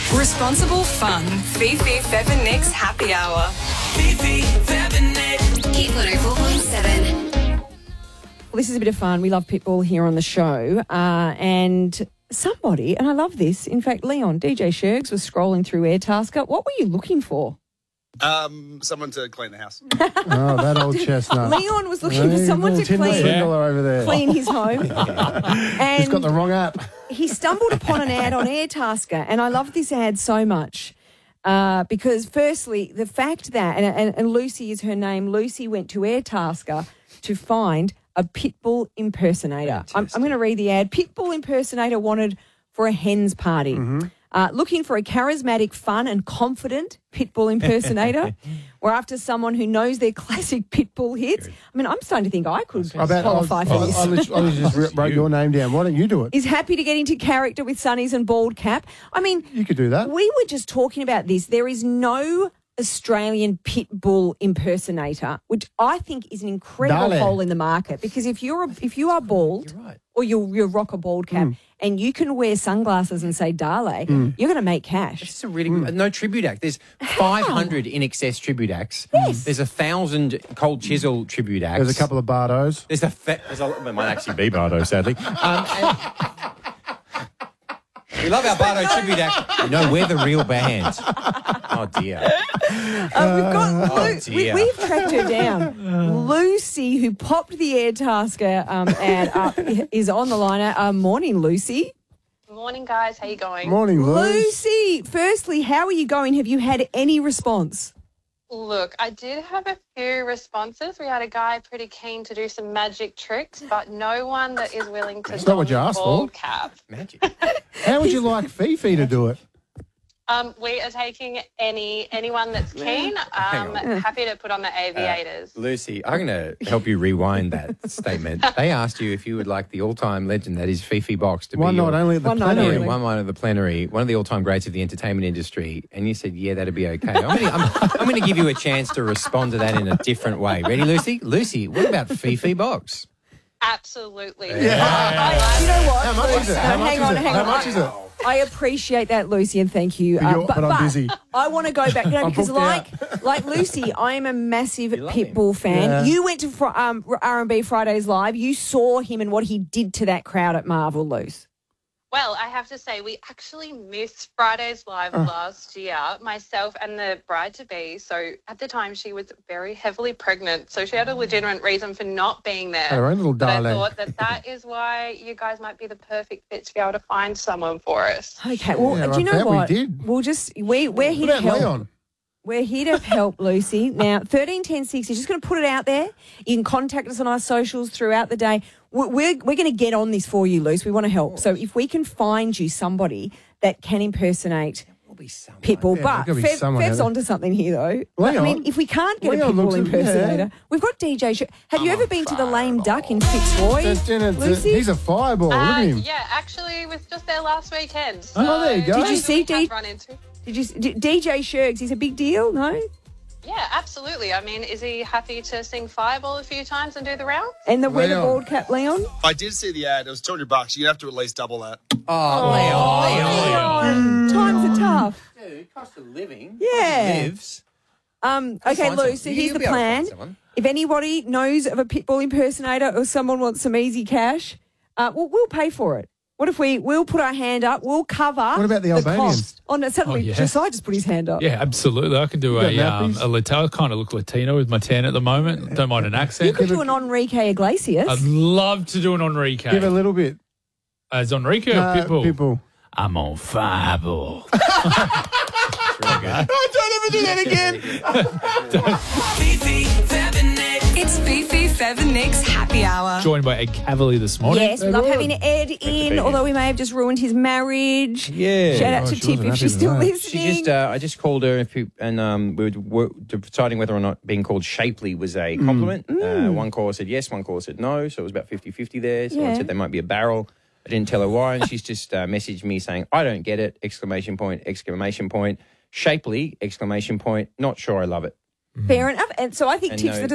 Responsible fun. Fifi, Fev and Nick's Happy Hour. Fifi, Fev and Nick. Hit 104.7. Well, this is a bit of fun. We love Pitbull here on the show. And somebody, and I love this, in fact, Leon, DJ Shergs was scrolling through Airtasker. What were you looking for? Someone to clean the house. Oh, that old chestnut. Leon was looking for someone to over there. clean his home. And He's got the wrong app. he stumbled upon an ad on Airtasker, and I love this ad so much because, firstly, the fact that, and Lucy is her name, Lucy went to Airtasker to find a Pitbull impersonator. I'm going to read the ad. Pitbull impersonator wanted for a hen's party. Looking for a charismatic, fun and confident Pitbull impersonator. We're after someone who knows their classic Pitbull hits. I mean, I'm starting to think I could qualify for this. I literally just wrote your name down. Why don't you do it? Is happy to get into character with sunnies and bald cap. I mean, You could do that. we were just talking about this. There is no Australian Pitbull impersonator, which I think is an incredible Dale. hole in the market. Because if you are bald, You're right. or you rock a bald cap, and you can wear sunglasses and say Dale, you're going to make cash. It's a really no tribute act. There's 500 in excess tribute acts. Yes. There's 1,000 Cold Chisel tribute acts. There's a couple of Bardos. There's it might actually be Bardo, sadly. We love our Bardo tribute act. No, we're the real band. Oh dear. We've got dear. we've tracked her down. Lucy, who popped the Airtasker ad up, is on the line. Morning, Lucy. Morning, guys. How you going? Morning, Luz. Lucy, firstly, how are you going? Have you had any response? Look, I did have a few responses. We had a guy pretty keen to do some magic tricks, but no one that is willing to That's not what don you the asked for. bald cap. Magic. How would you like Fifi to do it? We are taking anyone that's keen. Happy to put on the aviators. Lucy, I'm going to help you rewind that statement. They asked you if you would like the all-time legend that is Fifi Box to One be night only at the One night plenary. only. one night of the plenary, one of the all-time greats of the entertainment industry, and you said, yeah, that'd be okay. I'm going to give you a chance to respond to that in a different way. Ready, Lucy? Lucy, what about Fifi Box? Absolutely. You know what? How much is it? No, How much hang is on, it? hang How on. much is it? I appreciate that, Lucy, and thank you. But I'm busy. I want to go back, I'm because booked like Lucy, I am a massive love him. Pitbull fan. Yeah. You went to R&B Fridays Live. You saw him and what he did to that crowd at Marvel, Luce. Well, I have to say, we actually missed Friday's Live last year, myself and the bride-to-be. So at the time, she was very heavily pregnant. So she had a legitimate reason for not being there. Her own little But I darling. thought that is why you guys might be the perfect fit to be able to find someone for us. Okay, well, Yeah, do you I know bet we what? did. We'll just we're here What to about help. Leon? We're here to help, Lucy. Now, 13 10 60, just going to put it out there. You can contact us on our socials throughout the day. We're going to get on this for you, Luce. We want to help. So if we can find you somebody that can impersonate Will be someone. Pitbull, Yeah, but there's gotta be someone Fev's out onto something here, though. Leon? I mean, if we can't get Leon a Pitbull looks- impersonator, yeah. we've got DJ. Have you ever been to the Lame Duck in Fitzroy, Lucy? He's a fireball. Look at him. Yeah, actually, was just there last weekend. So Oh, there you go. Did you see we have D- run into? DJ Shergs? He's a big deal, no? Yeah, absolutely. I mean, is he happy to sing Fireball a few times and do the rounds? And the weather Leon. bald cap, Leon? I did see the ad. It was $200. You'd have to at least double that. Oh, Leon. Times are tough. Dude, cost of living. Yeah. Lives. Okay, find Lou, someone. so You'll here's the be able to plan. find someone. If anybody knows of a Pitbull impersonator or someone wants some easy cash, we'll pay for it. What if we'll put our hand up, we'll cover What about the Albanian? cost. Oh, no, suddenly yeah. Josiah just put his hand up. Yeah, absolutely. I can do You got a nappies? I kind of look Latino with my tan at the moment. Don't mind an You accent. could do an Enrique Iglesias. I'd love to do an Enrique. Give a little bit. As Enrique or No, Pitbull? Pitbull. I'm on Fireball. Don't ever do that again. Fifi, Fev and Nick. It's Fifi, Fev and Nick's Happy Hour. Joined by Ed Cavalier this morning. Yes, we love having Ed in, here. although we may have just ruined his marriage. Yeah. Shout out Oh, to she Tiff wasn't if happy she's still with that. listening. I just called her and we were deciding whether or not being called shapely was a compliment. One caller said yes, one caller said no, so it was about 50-50 there. Someone Yeah. said they might be a barrel. I didn't tell her why, and she's just messaged me saying, I don't get it, exclamation point, exclamation point, shapely, exclamation point, not sure I love it. Fair enough. And so I think And Tiff's no- the